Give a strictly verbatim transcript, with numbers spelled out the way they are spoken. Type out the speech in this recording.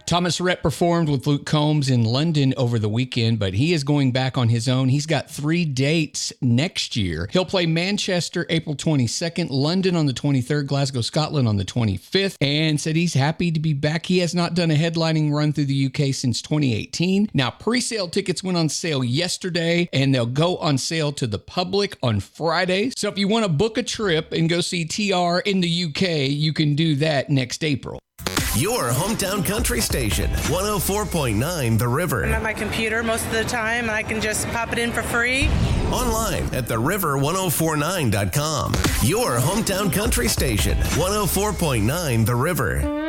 Thomas Rhett performed with Luke Combs in London over the weekend, but he is going back on his own. He's got three dates next year. He'll play Manchester April twenty-second, London on the twenty-third, Glasgow, Scotland on the twenty-fifth, and said he's happy to be back. He has not done a headlining run through the U K since twenty eighteen. Now, pre-sale tickets went on sale yesterday, and they'll go on sale to the public on Friday. So if you want to book a trip and go see T R in the U K, you can do that next April. Your hometown country station, one oh four point nine The River. I'm at my computer most of the time, and I can just pop it in for free. Online at the river ten forty-nine dot com. Your hometown country station, one oh four point nine The River.